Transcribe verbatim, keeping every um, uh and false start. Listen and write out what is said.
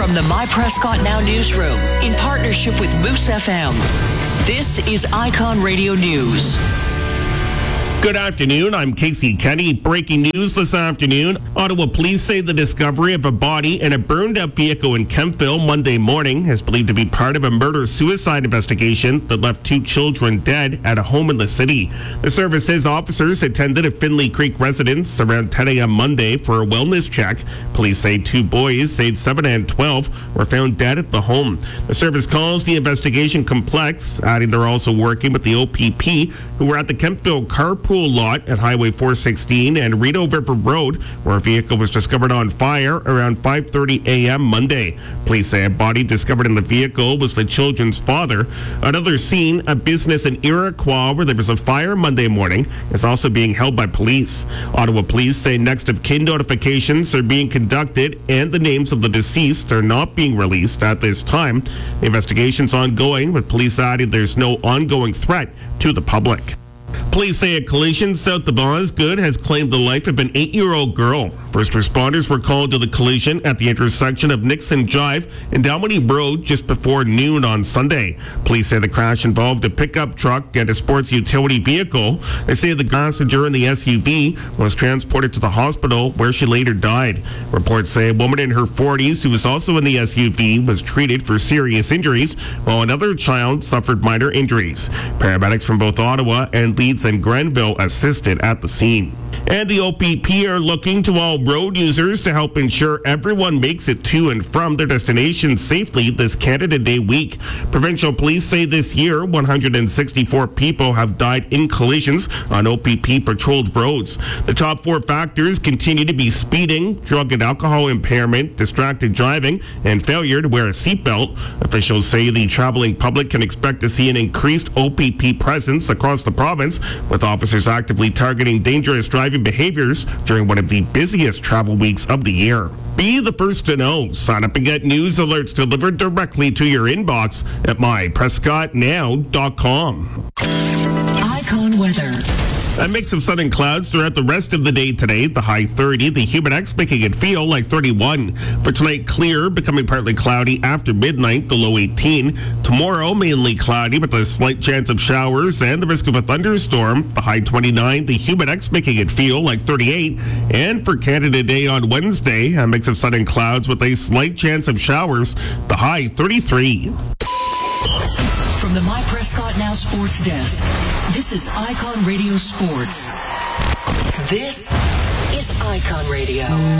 From the My Prescott Now newsroom, in partnership with Moose F M, this is Icon Radio News. Good afternoon, I'm Casey Kenny. Breaking news this afternoon. Ottawa police say the discovery of a body in a burned-up vehicle in Kemptville Monday morning is believed to be part of a murder-suicide investigation that left two children dead at a home in the city. The service says officers attended a Finley Creek residence around ten a.m. Monday for a wellness check. Police say two boys, aged seven and twelve, were found dead at the home. The service calls the investigation complex, adding they're also working with the O P P, who were at the Kemptville carpool lot at Highway four sixteen and Rideau River Road, where a vehicle was discovered on fire around five thirty a.m. Monday. Police say a body discovered in the vehicle was the children's father. Another scene, a business in Iroquois where there was a fire Monday morning, is also being held by police. Ottawa police say next of kin notifications are being conducted and the names of the deceased are not being released at this time. The investigation's ongoing, with police adding there's no ongoing threat to the public. Police say a collision south of Osgood has claimed the life of an eight-year-old girl. First responders were called to the collision at the intersection of Nixon Drive and Dalmany Road just before noon on Sunday. Police say the crash involved a pickup truck and a sports utility vehicle. They say the passenger in the S U V was transported to the hospital where she later died. Reports say a woman in her forties who was also in the S U V was treated for serious injuries, while another child suffered minor injuries. Paramedics from both Ottawa and Leeds and Grenville assisted at the scene. And the O P P are looking to all road users to help ensure everyone makes it to and from their destination safely this Canada Day week. Provincial police say this year, one hundred sixty-four people have died in collisions on O P P-patrolled roads. The top four factors continue to be speeding, drug and alcohol impairment, distracted driving, and failure to wear a seatbelt. Officials say the traveling public can expect to see an increased O P P presence across the province, with officers actively targeting dangerous driving behaviors during one of the busiest travel weeks of the year. Be the first to know. Sign up and get news alerts delivered directly to your inbox at my prescott now dot com. Icon weather. A mix of sun and clouds throughout the rest of the day today. The high thirty, the Humidex making it feel like thirty-one. For tonight, clear, becoming partly cloudy after midnight, the low eighteen. Tomorrow, mainly cloudy with a slight chance of showers and the risk of a thunderstorm. The high twenty-nine, the Humidex making it feel like thirty-eight. And for Canada Day on Wednesday, a mix of sun and clouds with a slight chance of showers. The high thirty-three. From the My Prescott Now Sports Desk, this is Icon Radio Sports. This is Icon Radio.